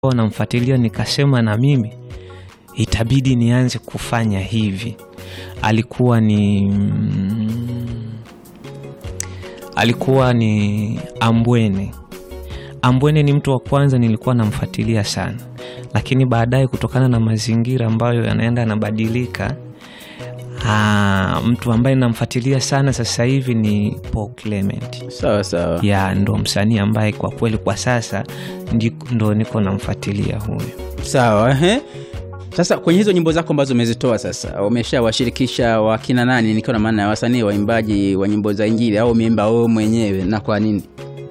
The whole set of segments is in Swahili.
namfuatilia, nikasema na mimi itabidi nianze kufanya hivi. Alikuwa ni Ambwene. Ambwene ni mtu wa kwanza nilikuwa namfuatilia sana, lakini baadaye kutokana na mazingira ambayo yanaenda yanabadilika, mtu ambaye namfuatilia sana sasa hivi ni Paul Clement. Sawa sawa. Ya ndo msanii ambaye kwa kweli kwa sasa ndo niko namfuatilia huyo. Sawa, Sasa kwenye hizo nyimbo zako ambazo umezitoa sasa, umeshawashirikisha wakina nani? Nikiwa na maana ya wasanii waimbaji wa nyimbo za Injili, au umeimba wewe mwenyewe, na kwa nini?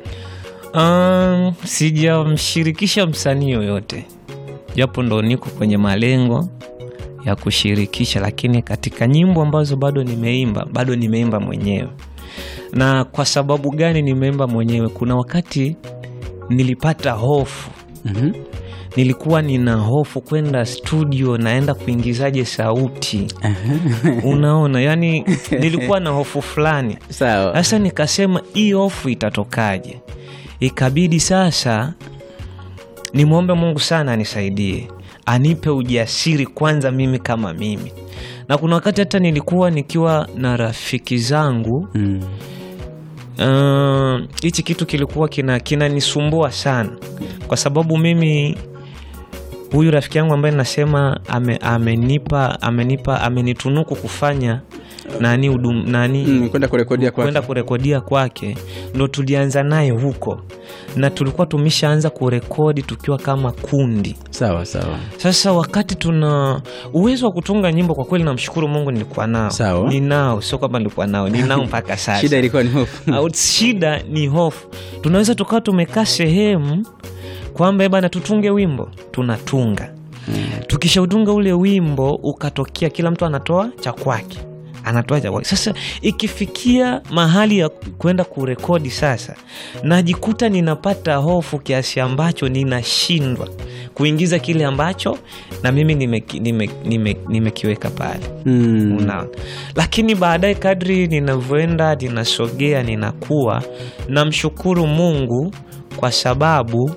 Sijamshirikisha msanii yoyote, japo ndo niko kwenye malengo ya kushirikisha, lakini katika nyimbo ambazo bado nimeimba mwenyewe. Na kwa sababu gani nimeimba mwenyewe? Kuna wakati nilipata hofu. Nilikuwa nina hofu kwenda studio, naenda kuingizaje sauti. Unaona, yani nilikuwa na hofu fulani. Sawa. Sasa nikasema hii hofu itatokaje? Ikabidi sasa nimwombe Mungu sana anisaidie, anipe ujasiri kwanza mimi kama mimi. Na kuna wakati hata nilikuwa nikiwa na rafiki zangu, hichi kitu kilikuwa kinanisumbua sana, kwa sababu mimi huyu rafiki yangu ambaye nasema amenitunuku kufanya kwenda kurekodia kwake, ndo tulianza naye huko, na tulikuwa tumeshaanza kurekodi tukiwa kama kundi. Sawa sawa. Sasa wakati tuna uwezo wa kutunga nyimbo, kwa kweli namshukuru Mungu nilikuwa nao. Sawa. Ninao, sio kwamba nilikuwa nao, ninao mpaka sasa. Shida ilikuwa ni hofu. Shida ni hofu. Tunaweza tukawa tumekaa sehemu kwamba bana tutunge wimbo, tunatunga. Tukishautunga ule wimbo ukatokea, kila mtu anatoa cha kwake. Sasa ikifikia mahali ya kwenda kurekodi, sasa najikuta ninapata hofu kiasi ambacho ninashindwa kuingiza kile ambacho na mimi nimekiweka pale. Unaona? Lakini baadaye kadri ninavyoenda, ninasogea, ninakuwa, namshukuru Mungu kwa sababu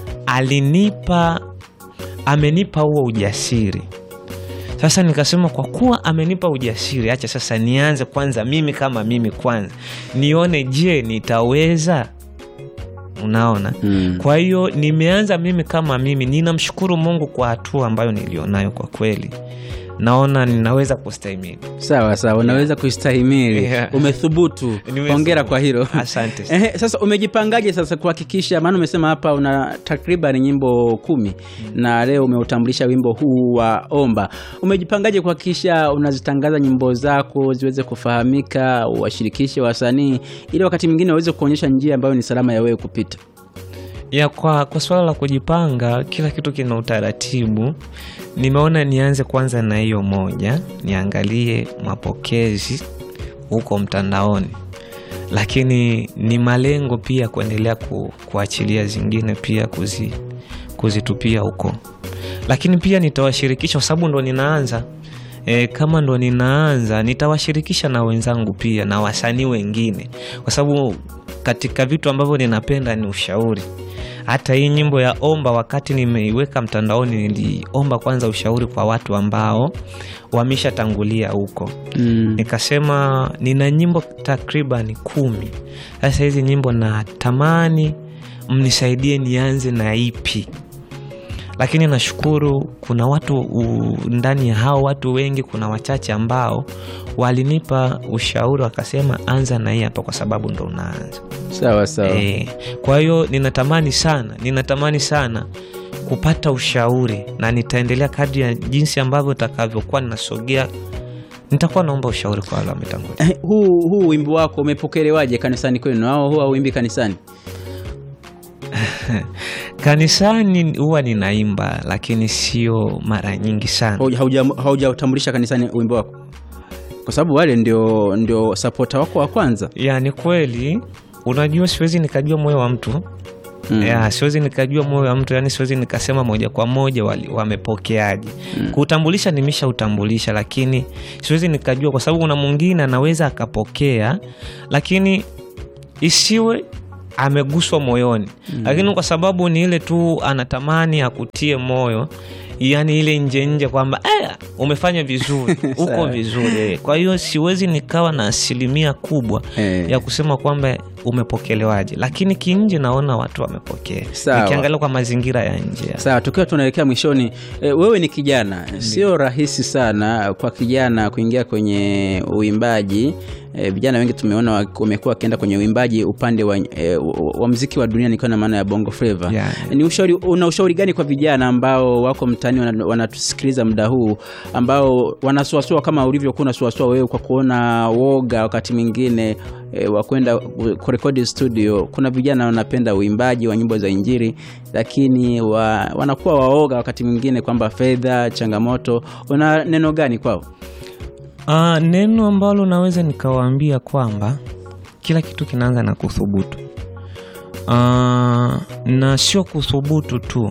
amenipa huo ujasiri. Sasa nikasema kwa kuwa amenipa ujasiri, acha sasa nianze kwanza mimi kama mimi kwanza, nione je nitaweza. Unaona? Kwa hiyo nimeanza mimi kama mimi. Ninamshukuru Mungu kwa hatua ambayo nilionayo, kwa kweli naona ninaweza kustahimili. Sawa sawa, unaweza kustahimili. Umethubutu. Hongera kwa hilo. Asante. Sasa umejipangaje sasa kuhakikisha, maana umesema hapa una takriban nyimbo 10 na leo umeutambulisha wimbo huu wa Omba. Umejipangaje kuhakikisha unazitangaza nyimbo zako ziweze kufahamika, washirikishe wasanii, ili wakati mwingine waweze kuonyesha njia ambayo ni salama ya wewe kupita? Kwa swala la kujipanga, kila kitu kina utaratibu. Nimeona nianze kwanza na hiyo moja, niangalie mapokezi huko mtandaoni, lakini ni malengo pia kuendelea kuachilia zingine pia kuzitupia huko. Lakini pia nitawashirikisha, kwa sababu ndo ninaanza. Kama ndo ninaanza, nitawashirikisha na wenzangu pia na wasanii wengine, kwa sababu katika vitu ambavyo ninapenda ni ushauri. Hata hii nyimbo ya Omba, wakati nimeiweka mtandaoni, niliomba kwanza ushauri kwa watu ambao wameshatangulia huko. Nikasema nina nyimbo takriban 10. Sasa hizi nyimbo natamani mnisaidie nianze na ipi. Lakini nashukuru kuna watu ndani ya hao watu wengi, kuna wachache ambao walinipa ushauri, wakasema anza na hii hapa kwa sababu ndo unaanza. Sawa sawa. Kwa hiyo ninatamani sana kupata ushauri, na nitaendelea kadri ya jinsi ambavyo takavyokuwa ninasogea, nitakuwa naomba ushauri kwa wale wametangulia. Huu wimbo wako umepokelewaje kanisani kwenu, au huwa uimbi kanisani? Kanisani huwa ninaimba, lakini sio mara nyingi sana. Haujatambulisha kanisani wimbo wako? Kwa sababu wale ndio supporter wako wa kwanza. Ni kweli. Unajua siwezi nikajua moyo wa mtu. Siwezi nikajua moyo wa mtu, yani siwezi nikasema moja kwa moja wamepokeaje. Kuutambulisha nimeshautambulisha, lakini siwezi nikajua, kwa sababu kuna mwingine anaweza akapokea lakini isiwe ameguswa moyoni. Lakini kwa sababu ni ile tu anatamani akutie moyo, yani ile nje kwamba umefanya vizuri, uko vizuri. Kwa hiyo siwezi nikawa na asilimia kubwa ya kusema kwamba umepokelewaje, lakini kinje naona watu wamepokea. Nikiangalia kwa mazingira ya nje. Sawa, tukiwa tunaelekea mwishoni, wewe ni kijana, sio rahisi sana kwa kijana kuingia kwenye uimbaji. Vijana wengi tumeona wamekuwa wakienda kwenye uimbaji upande wa muziki wa dunia, nikiwa na maana ya Bongo Flava. Una ushauri gani kwa vijana ambao wako mtaani wanatusikiliza muda huu, ambao wanasuasua kama ulivyokuwa unasuasua wewe kwa kuona woga wakati mwingine wa kwenda kurekodi studio? Kuna vijana wanapenda uimbaji wa nyimbo za Injili, lakini wanakuwa waoga wakati mwingine kwamba fedha, changamoto. Una neno gani kwao? Neno ambalo naweza nikawaambia kwamba kila kitu kinaanza na kuthubutu. Na sio kuthubutu tu.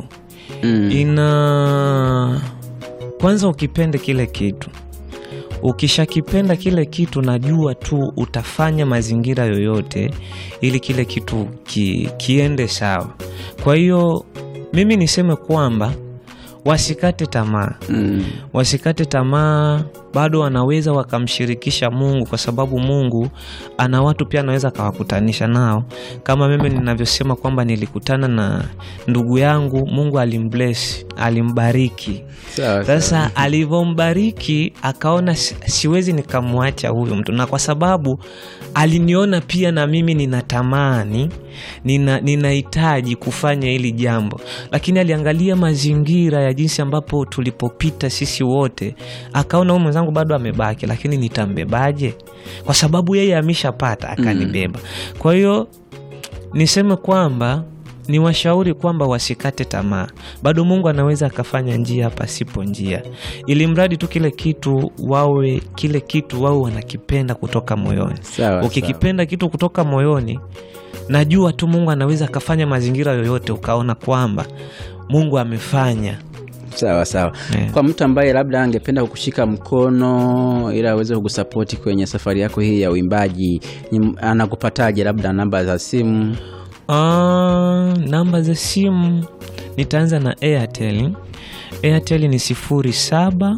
Kwanza ukipende kile kitu. Ukishakipenda kile kitu, najua tu utafanya mazingira yoyote ili kile kitu kiende sawa. Kwa hiyo mimi niseme kwamba wasikate tamaa. Wasikate tamaa, bado wanaweza wakamshirikisha Mungu, kwa sababu Mungu ana watu pia anaweza kawakutanisha nao. Kama mimi ninavyosema kwamba nilikutana na ndugu yangu, Mungu alimbless, alimbariki. Sasa alivombariki akaona siwezi nikamwacha huyo mtu, na kwa sababu aliniona pia na mimi ninatamani, ninahitaji kufanya hili jambo, lakini aliangalia mazingira ya jinsi ambapo tulipopita sisi wote, akaona huyu mwenzangu bado amebaki, lakini nitambebaje? Kwa sababu yeye ameshapata, akanibeba. Kwa hiyo niseme kwamba ni washauri kwamba wasikate tamaa. Bado Mungu anaweza akafanya njia pasipo njia, ili mradi tu kile kitu wawe wanakipenda kutoka moyoni. Ukikipenda kitu kutoka moyoni, najua tu Mungu anaweza akafanya mazingira yoyote ukaona kwamba Mungu amefanya. Sawa. Kwa mtu ambaye labda angependa kukushika mkono ili aweze kukusupport kwenye safari yako hii ya uimbaji, anakupataje? Labda namba za simu? Namba za simu nitaanza na Airtel. Airtel ni 07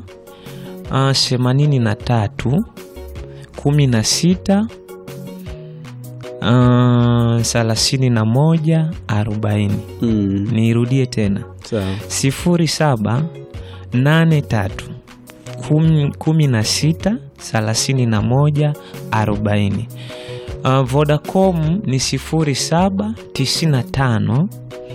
83 16 31 40. Nirudie tena. 07 83 16 31 40. Vodacom ni 07 95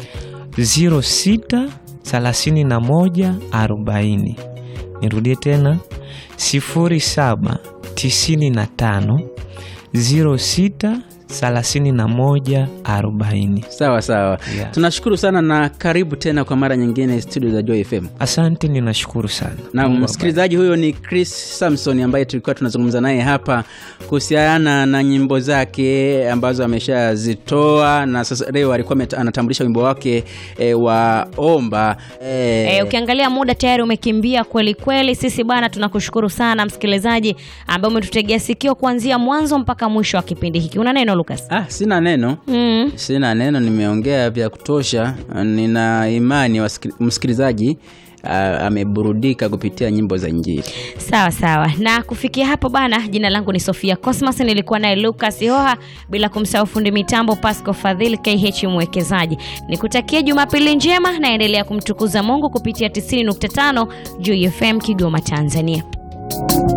06 31 40. Nirudie tena, 07 95 06 31 40. Sawa. Tunashukuru sana na karibu tena kwa mara nyingine studio za Joy FM. Asante, ninashukuru sana. Na msikilizaji, huyo ni Chris Samson ambaye tulikuwa tunazungumza naye hapa kuhusiana na nyimbo zake ambazo ameshazitoa, na sasa leo alikuwa anatambulisha wimbo wake wa Omba. Ukiangalia muda tayari umekimbia kweli kweli. Sisi bana tunakushukuru sana msikilizaji ambaye umetutegea sikio kuanzia mwanzo mpaka mwisho wa kipindi hiki. Una neno Lucas? Sina neno. Sina neno, nimeongea vya kutosha. Nina imani msikilizaji ameburudika kupitia nyimbo za Injili. Sawa. Na kufikia hapo bana, jina langu ni Sofia Cosmas, nilikuwa naye Lucas Hoha, bila kumsahau fundi mitambo Pasco Fadhili KH mwekezaji. Nikutakia Jumapili njema na endelea kumtukuza Mungu kupitia 90.5 Joy FM Kigoma, Tanzania.